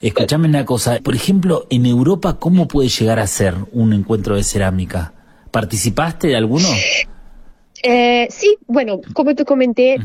Escuchame una cosa, por ejemplo, en Europa, ¿cómo puede llegar a ser un encuentro de cerámica? ¿Participaste de alguno? Sí, bueno, como te comenté,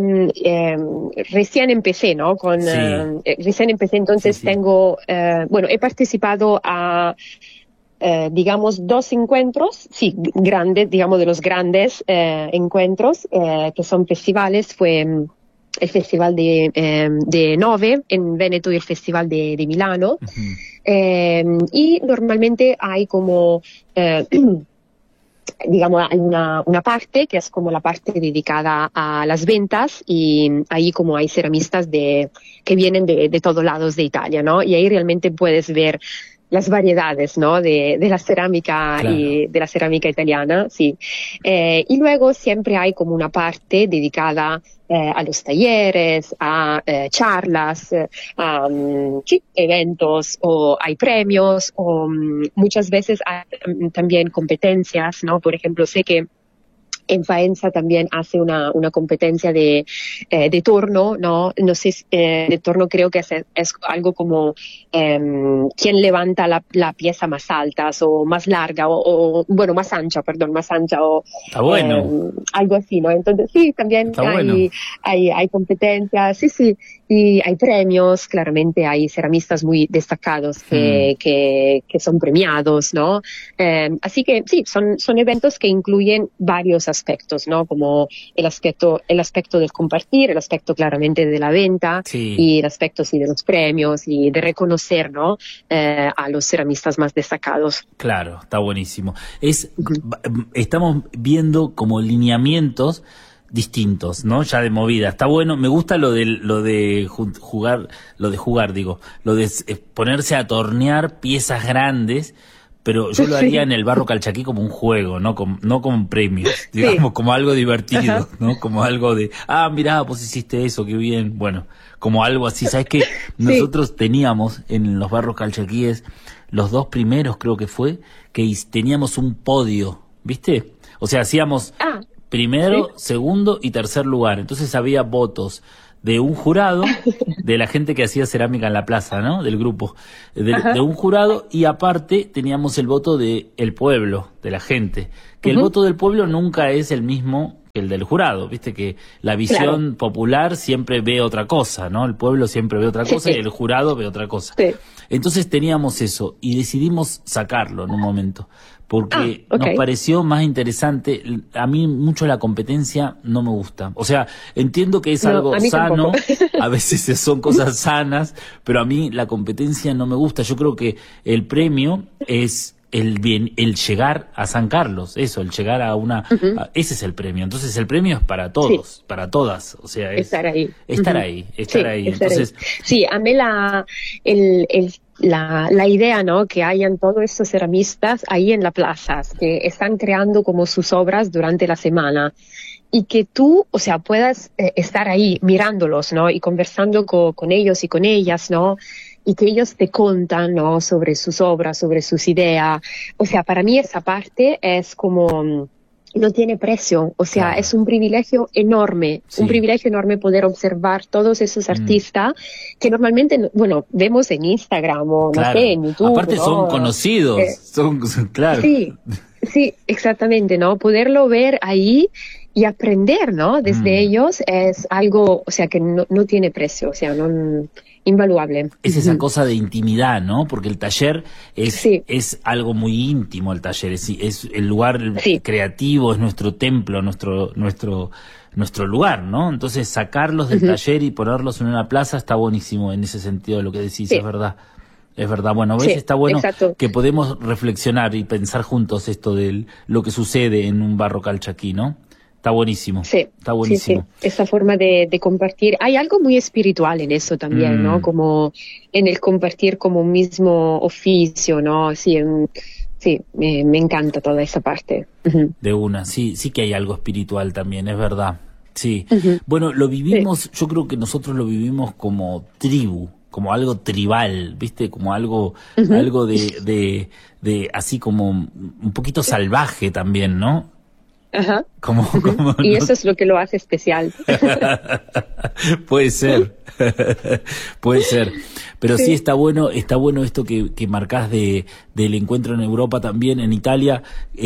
recién empecé, ¿no? Sí, Recién empecé, sí, entonces sí. he participado a, digamos, dos encuentros, sí, grandes, digamos, de los grandes encuentros, que son festivales, fue el Festival de Nove en Veneto y el Festival de Milano. Ujú. Y normalmente hay como... digamos, hay una parte que es como la parte dedicada a las ventas y ahí como hay ceramistas que vienen de todos lados de Italia, ¿no? Y ahí realmente puedes ver las variedades, ¿no? De la cerámica Claro. y de la cerámica italiana, sí. Y luego siempre hay como una parte dedicada a los talleres, a charlas, a sí, eventos, o hay premios, o muchas veces hay también competencias, ¿no? Por ejemplo, sé que en Faenza también hace una competencia de torno, ¿no? No sé, de torno creo que es algo como quién levanta la pieza más alta o más larga bueno, más ancha, perdón, más ancha o Está bueno, algo así, ¿no? Entonces sí, también está bueno. hay competencias, sí, sí, y hay premios, claramente hay ceramistas muy destacados Mm. que son premiados, ¿no? Así que sí, son eventos que incluyen varios aspectos, ¿no? Como el aspecto del compartir, el aspecto claramente de la venta Sí, y el aspecto sí de los premios y de reconocer, ¿no? A los ceramistas más destacados. claro, está buenísimo. Ujú. Estamos viendo como lineamientos distintos, ¿no? Ya de movida. Está bueno, me gusta jugar, digo, ponerse a tornear piezas grandes, pero yo lo haría en Sí, el barro calchaquí como un juego, no como premios, sí, digamos, como algo ajá, divertido, ¿no? Como algo de, mirá, vos hiciste eso, qué bien. Bueno, como algo así. ¿Sabes qué? sí, Nosotros teníamos en los barros calchaquíes, los dos primeros creo que fue, teníamos un podio, ¿viste? O sea, hacíamos ah, sí, primero, segundo y tercer lugar. Entonces había votos de un jurado, de la gente que hacía cerámica en la plaza, ¿no? Del grupo, de ajá, un jurado, y aparte teníamos el voto de el pueblo, de la gente. Que el ujú, voto del pueblo nunca es el mismo que el del jurado, viste que la claro, visión popular siempre ve otra cosa, ¿no? El pueblo siempre ve otra sí, cosa y el jurado ve otra cosa. sí, Entonces teníamos eso y decidimos sacarlo en un momento ah, porque ok, nos pareció más interesante. A mí mucho la competencia no me gusta. O sea, entiendo que es no, algo a mí tampoco. sano, a veces son cosas sanas, pero a mí la competencia no me gusta. Yo creo que el premio es el llegar a San Carlos, eso, el llegar a Ujú, ese es el premio. Entonces el premio es para sí. todos, para todas. O sea, es Estar ahí. estar Ujú. ahí, estar Sí, ahí. estar ahí. Entonces, Sí, a mí la idea, ¿no? Que hayan todos estos ceramistas ahí en la plaza, que están creando como sus obras durante la semana y que tú, o sea, puedas estar ahí mirándolos, ¿no? Y conversando con ellos y con ellas, ¿no? Y que ellos te contan, ¿no? Sobre sus obras, sobre sus ideas. O sea, para mí esa parte es como no tiene precio, o sea, claro, es un sí. privilegio enorme poder observar todos esos Mm. artistas que normalmente, bueno, vemos en Instagram o no sé, Claro, en YouTube, aparte son ¿no? conocidos, Eh, claro. sí, sí, exactamente, ¿no? Poderlo ver ahí y aprender, ¿no? Desde Mm. ellos es algo, o sea, que no tiene precio, o sea, no, invaluable. Es esa Ujú. cosa de intimidad, ¿no? Porque el taller Sí, es algo muy íntimo, el taller, es el lugar sí, creativo, es nuestro templo, nuestro lugar, ¿no? Entonces sacarlos del ujú, taller y ponerlos en una plaza está buenísimo en ese sentido, lo que decís, es sí, verdad. Es verdad, bueno, ves, sí, está bueno exacto. que podemos reflexionar y pensar juntos esto de lo que sucede en un barro calchaquí, ¿no? Está buenísimo, Sí, está sí, sí. buenísimo. Esa forma de compartir. Hay algo muy espiritual en eso también, ¿no? Mm, Como en el compartir como un mismo oficio, ¿no? Sí, sí, me encanta toda esa parte. Ujú, de una, sí, sí que hay algo espiritual también, es verdad. Sí. ujú, Bueno, lo sí, vivimos, yo creo que nosotros lo vivimos como tribu, como algo tribal, ¿viste? Como ujú, algo de así como un poquito salvaje también, ¿no? Ajá. Y No eso es lo que lo hace especial. puede ser, puede ser. Pero sí, Sí. está bueno esto que marcás del encuentro en Europa también, en Italia,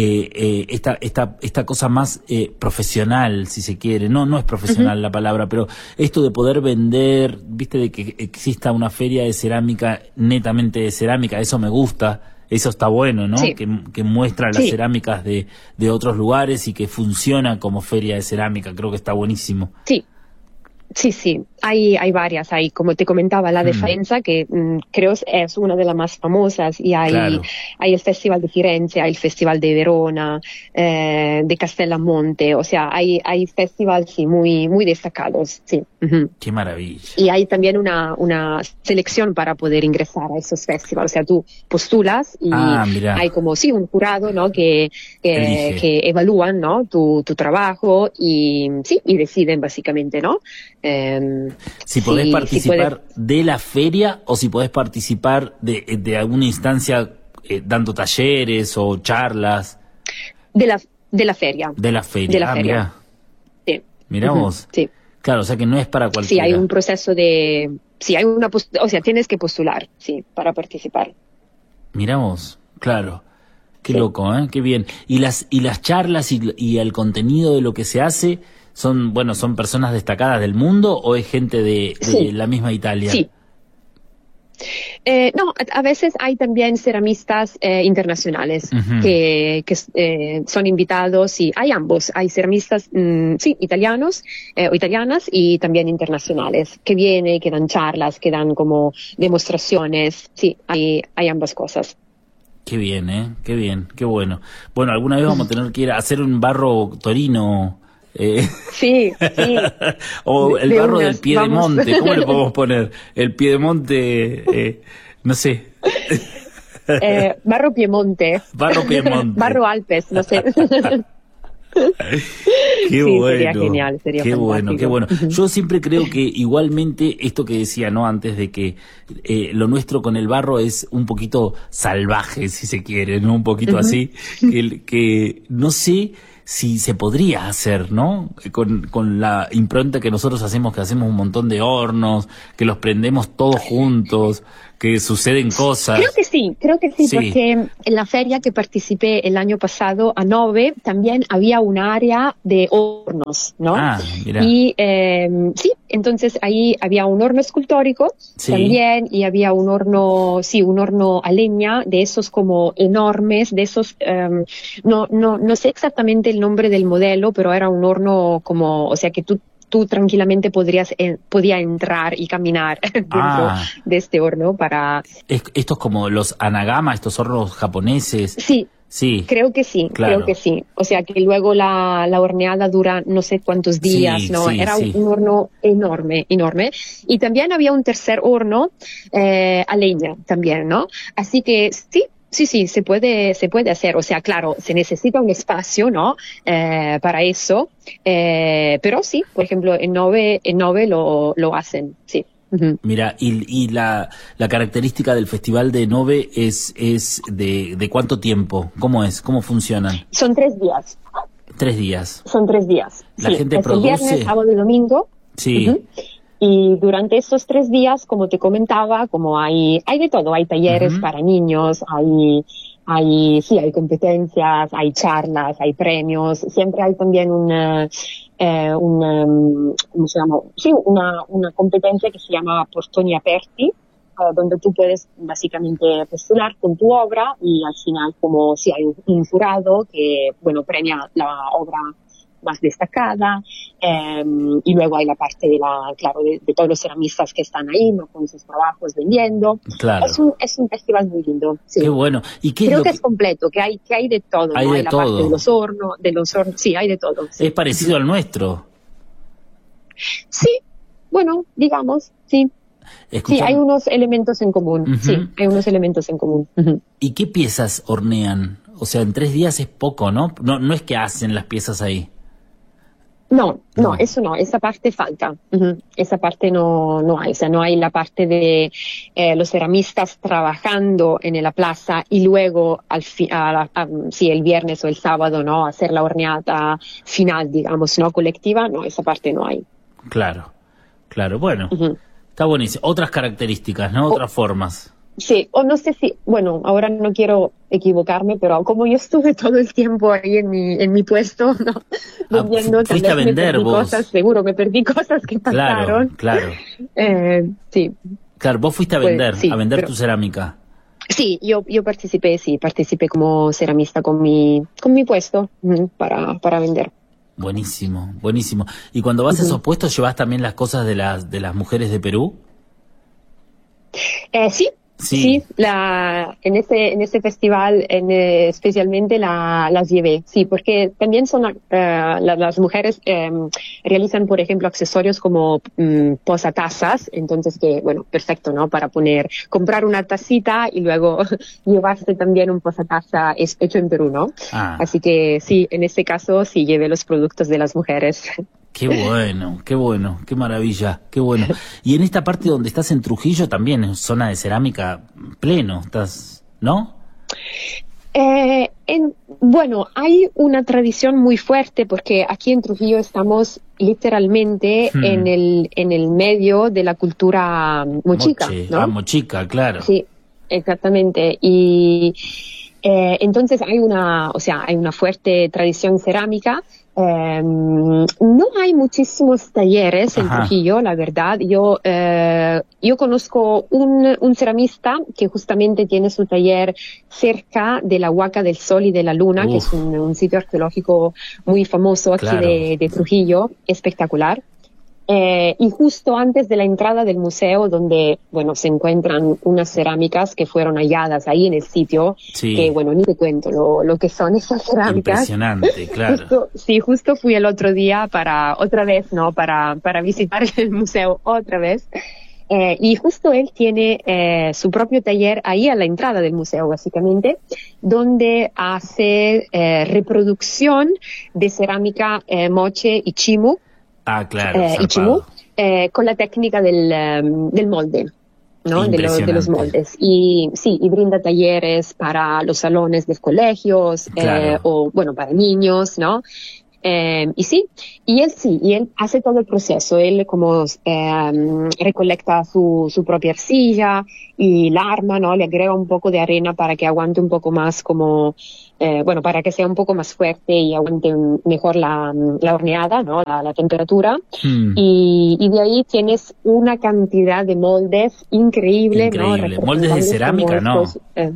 esta cosa más profesional, si se quiere. No es profesional la palabra, pero esto de poder vender, viste, de que exista una feria de cerámica, netamente de cerámica, eso me gusta. Eso está bueno, ¿no? Sí. Que muestra las Sí. cerámicas de otros lugares y que funciona como feria de cerámica. Creo que está buenísimo. Sí. Sí, hay varias, hay como te comentaba la de Faenza que creo es una de las más famosas y Claro. hay el Festival de Firenze, hay el Festival de Verona, de Castellamonte, o sea, hay festivales sí, muy destacados, sí. Ujú. Qué maravilla. Y hay también una selección para poder ingresar a esos festivales. O sea, tú postulas y Mirá. hay como, sí, un jurado, ¿no? Que Elige. evalúan, ¿no? Tu trabajo y, sí, y deciden básicamente, ¿no? Si podés participar puedes- de la feria o si podés participar de alguna instancia dando talleres o charlas de la feria. de la feria. De la feria. Mirá. Sí. Mirá Ujú, vos. sí. Claro, o sea que no es para Sí, cualquiera. hay un proceso de... Sí, hay o sea, tienes que postular, sí, para participar. Mirá vos, claro. Qué Sí. loco, ¿eh? Qué bien. Y las charlas y el contenido de lo que se hace son personas destacadas del mundo o es gente de Sí. la misma Italia. Sí. No, a veces hay también ceramistas internacionales Ujú. que son invitados, sí, hay ambos, hay ceramistas, sí, italianos o italianas y también internacionales que vienen, que dan charlas, que dan como demostraciones, sí, hay ambas cosas. Qué bien, ¿eh? Qué bien, qué bueno. Bueno, alguna vez vamos a tener que ir a hacer un barro torino. Sí, sí. O el De barro unas, del Piedemonte, vamos. ¿cómo le podemos poner? El Piedemonte, no sé, Barro Piemonte. barro Piedemonte. Barro Alpes, no sé. Qué Sí, bueno, sería genial, sería qué bueno, fantástico. qué bueno. Yo siempre creo que igualmente esto que decía, ¿no? Antes de que lo nuestro con el barro es un poquito salvaje, si se quiere, ¿no? Un poquito así, que no sé si se podría hacer, ¿no? Con la impronta que nosotros hacemos, que hacemos un montón de hornos, que los prendemos todos juntos, que suceden cosas. Creo que sí, Sí. porque en la feria que participé el año pasado a Nove también había un área de hornos, ¿no? Mira. Y sí, entonces ahí había un horno escultórico Sí. también y había un horno a leña de esos como enormes, de esos, no sé exactamente el nombre del modelo, pero era un horno como, o sea que tú tranquilamente podía entrar y caminar dentro de este horno para... Estos como los anagama, estos hornos japoneses. Sí, Sí. creo que sí, Claro. creo que sí. O sea que luego la horneada dura no sé cuántos días, Sí, ¿no? sí, Era sí. un horno enorme. Y también había un tercer horno a leña también, ¿no? Así que sí, se puede hacer. O sea, claro, se necesita un espacio, ¿no? Para eso. Pero sí, por ejemplo, en Nove lo hacen, sí. Ujú. Mira, y la característica del Festival de Nove es de cuánto tiempo, ¿cómo es? ¿Cómo funcionan? Son 3 días. 3 días. Son 3 días. La Sí, gente es el viernes, produce. sábado y domingo. Sí. Ujú. Y durante estos 3 días, como te comentaba, como hay de todo, hay talleres para niños, hay competencias, hay charlas, hay premios, siempre hay también ¿cómo se llama? Sí, una competencia que se llama Portoni Aperti, donde tú puedes básicamente postular con tu obra y al final como si hay un jurado que, bueno, premia la obra más destacada, y luego hay la parte de todos los ceramistas que están ahí, ¿no? Con sus trabajos vendiendo. Claro. Es un festival muy lindo. Sí. Qué bueno. ¿Y qué Creo es que lo es completo, que hay de todo, Hay ¿no? de Hay la todo. parte de los hornos, sí, hay de todo. Sí. es parecido al nuestro? Sí, bueno, digamos, sí. Escuchá, Sí, hay unos elementos en común. Ujú. Sí, hay unos elementos en común. Ujú. ¿Y qué piezas hornean? O sea, en 3 días es poco, ¿no? No es que hacen las piezas ahí. No, eso no, esa parte falta. Esa parte no hay, o sea, no hay la parte de los ceramistas trabajando en la plaza y luego sí, el viernes o el sábado, ¿no? Hacer la horneada final, digamos, ¿no? Colectiva, no, esa parte no hay. Claro, bueno, está buenísimo. Otras características, ¿no? Otras formas. Sí, o no sé si, bueno, ahora no quiero equivocarme, pero como yo estuve todo el tiempo ahí en mi puesto, ¿no? Vendiendo, fuiste a vender vos. Cosas, seguro me perdí cosas que pasaron. Claro. Sí. Claro, vos fuiste a vender, sí, tu cerámica. Sí, yo participé como ceramista con mi puesto para vender. Buenísimo. ¿Y cuando vas a esos puestos llevas también las cosas de las mujeres de Perú? Sí, en ese festival especialmente las llevé, sí, porque también son las mujeres realizan, por ejemplo, accesorios como posatazas, entonces que, bueno, perfecto, ¿no? Para comprar una tacita y luego llevarse también un posataza hecho en Perú, ¿no? Así que sí, en este caso sí llevé los productos de las mujeres. Qué bueno, qué maravilla, qué bueno. Y en esta parte donde estás en Trujillo también es zona de cerámica pleno, ¿no? Bueno, hay una tradición muy fuerte porque aquí en Trujillo estamos literalmente en el medio de la cultura mochica, ¿no? Mochica, claro. Sí, exactamente. Y entonces hay una fuerte tradición cerámica. No hay muchísimos talleres en Trujillo, la verdad. Yo conozco un ceramista que justamente tiene su taller cerca de la Huaca del Sol y de la Luna, que es un sitio arqueológico muy famoso aquí de Trujillo, espectacular. Y justo antes de la entrada del museo, donde, bueno, se encuentran unas cerámicas que fueron halladas ahí en el sitio, que, bueno, ni te cuento lo que son esas cerámicas. Impresionante, claro. Justo fui el otro día para visitar el museo otra vez. Y justo él tiene su propio taller ahí a la entrada del museo, básicamente, donde hace reproducción de cerámica moche y chimu. Claro, y chimú, con la técnica del molde, ¿no? De los moldes. Y brinda talleres para los salones de colegios, o bueno, para niños, ¿no? Y él hace todo el proceso. Él como recolecta su propia arcilla y la arma, ¿no? Le agrega un poco de arena para que aguante un poco más para que sea un poco más fuerte y aguante mejor la horneada, ¿no? La temperatura. Y de ahí tienes una cantidad de moldes increíble. ¿No? ¿Moldes de cerámica, no?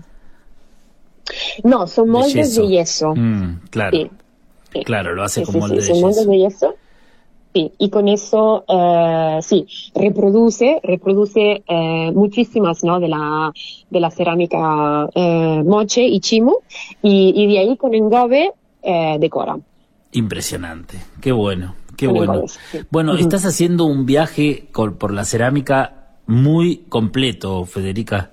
No, son moldes de yeso. Claro. Sí. Claro, lo hace con molde de yeso. yeso. Moldes de yeso. Sí, y con eso, reproduce muchísimas, ¿no? De la cerámica moche y chimu, y de ahí con engobe decora. Impresionante, qué bueno. Bueno, estás haciendo un viaje por la cerámica muy completo, Federica.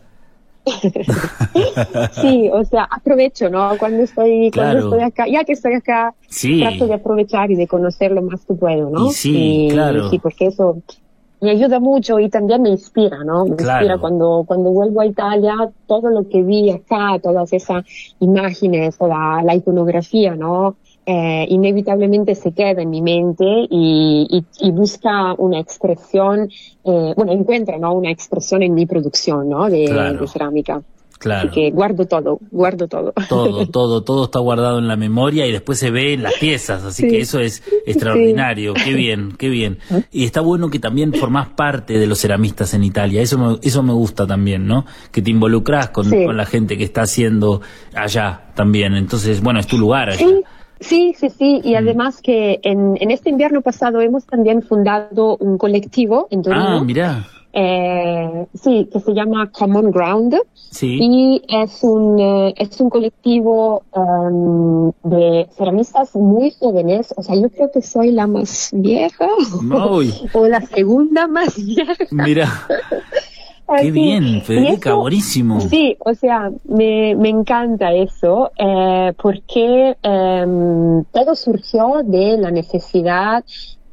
Sí, o sea, aprovecho, ¿no? Cuando estoy acá, ya que estoy acá, trato de aprovechar y de conocer lo más que puedo, ¿no? Sí, porque eso me ayuda mucho y también me inspira, ¿no? Me inspira cuando vuelvo a Italia, todo lo que vi acá, todas esas imágenes, toda la iconografía, ¿no? Inevitablemente se queda en mi mente y busca una expresión, encuentra, ¿no? Una expresión en mi producción, ¿no? De cerámica. Claro. Así que guardo todo. Todo está guardado en la memoria y después se ve en las piezas, así que eso es extraordinario. Qué bien. Y está bueno que también formás parte de los ceramistas en Italia, eso me gusta también, ¿no? Que te involucrás con la gente que está haciendo allá también, entonces, bueno, es tu lugar allá. Sí, y además que en este invierno pasado hemos también fundado un colectivo en Torino. Mirá. Que se llama Common Ground. Sí. Y es un colectivo de ceramistas muy jóvenes. O sea, yo creo que soy la más vieja o la segunda más vieja. Mira. Qué bien, Federica, eso, buenísimo. sí, o sea, me encanta eso, porque todo surgió de la necesidad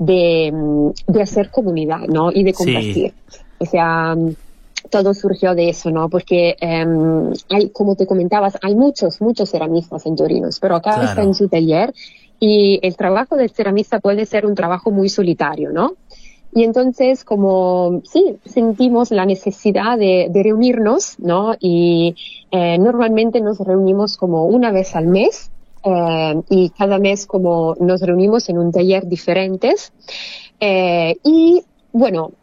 de hacer comunidad, ¿no? Y de compartir. Sí, O sea, todo surgió de eso, ¿no? Porque hay, como te comentabas, hay muchos ceramistas en Torino, pero acá está en claro. su taller y el trabajo del ceramista puede ser un trabajo muy solitario, ¿no? Y entonces, como sí, sentimos la necesidad de reunirnos, ¿no? Y normalmente nos reunimos como una vez al mes, y cada mes como nos reunimos en un taller diferentes. Y bueno,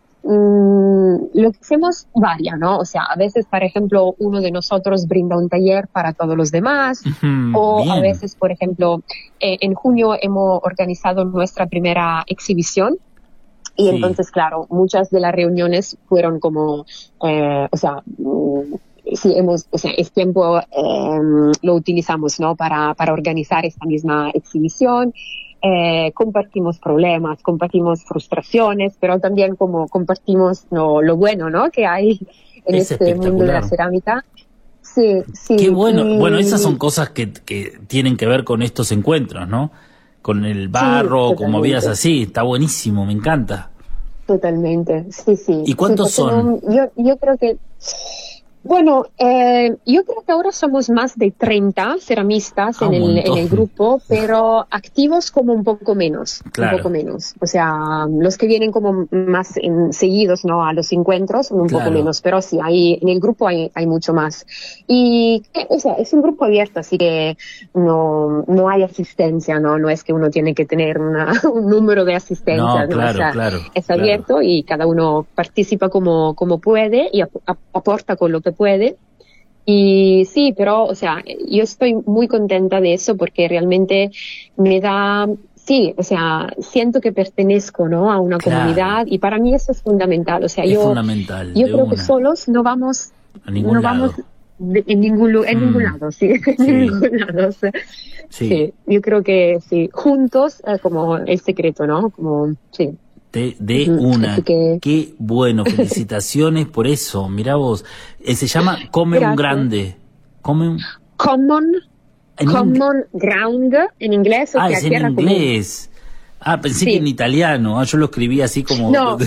lo que hacemos varía, ¿no? O sea, a veces, por ejemplo, uno de nosotros brinda un taller para todos los demás, Ujú, o a bien, veces, por ejemplo, en junio hemos organizado nuestra primera exhibición. Y sí, entonces, claro, muchas de las reuniones fueron como, o sea, sí, o sea, es tiempo, lo utilizamos, ¿no? Para organizar esta misma exhibición. Compartimos problemas, compartimos frustraciones, pero también como compartimos lo bueno, ¿no? Que hay en es este mundo de la espectacular. cerámica. Sí, Qué sí, bueno. Bueno, esas son y cosas que tienen que ver con estos encuentros, ¿no? Con el sí, barro, con movidas totalmente. así. Está buenísimo, me encanta. Totalmente, sí, sí, ¿Y sí, cuántos porque son? no, yo creo que, bueno, yo creo que ahora somos más de 30 ceramistas Ah, un en el montón. grupo, pero activos como un poco Claro, menos. O sea, los que vienen como más seguidos, ¿no? A los encuentros son un poco claro. menos, pero sí, en el grupo hay mucho más. Y, o sea, es un grupo abierto, así que no hay asistencia, ¿no? No es que uno tiene que tener un número de asistencia, No, ¿no? O claro, sea, claro, es claro. abierto y cada uno participa como puede y aporta con lo que puede. Y sí, pero, o sea, yo estoy muy contenta de eso porque realmente me da, sí, o sea, siento que pertenezco, ¿no? A una Claro. comunidad y para mí eso es fundamental. O sea, Es fundamental, yo de creo que una. solos A ningún no vamos lado. en ningún Mm, lado, sí, en sí, ningún lado. O sea, sí. sí, yo creo que sí, juntos, como el secreto, ¿no? Como, sí. De Ujú. Así una. que, Qué bueno, felicitaciones por eso. Mirá vos. Se llama Come un gracias. Grande. Come un... Common, En common ground en inglés, o Ah, sea, es en tierra común. inglés. Ah, pensé que en Sí, italiano. Ah, yo lo escribí así como... no,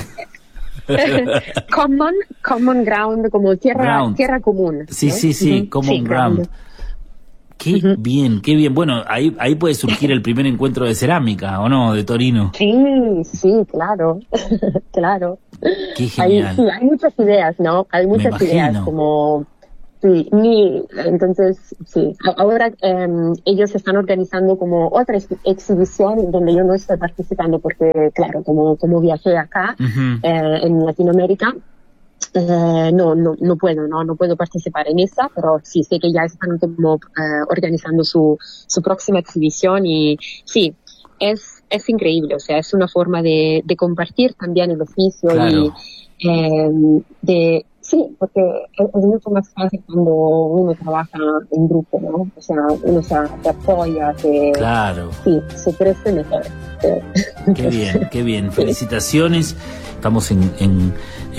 common ground, como Ground. tierra común, Sí, ¿no? sí, sí, Ujú. Sí, Common ground. Ground. Qué Ujú. bien, qué bien. Bueno, ahí puede surgir el primer encuentro de cerámica, ¿o no? De Torino. Sí, sí, claro, claro. Qué Sí, genial. hay muchas ideas, ¿no? Hay Me muchas ideas, imagino. como, sí, entonces, sí, ahora ellos están organizando como otra exhibición donde yo no estoy participando porque, claro, como viajé acá, Ujú. en Latinoamérica, no puedo, no puedo participar en esa, pero sí sé que ya están como organizando su próxima exhibición y sí, es increíble, o sea, es una forma de compartir también el oficio y Claro, sí, porque es mucho más fácil cuando uno trabaja en grupo, ¿no? O sea, uno se apoya, claro. sí, se crece mejor. Qué bien, qué bien. Sí. Felicitaciones. Estamos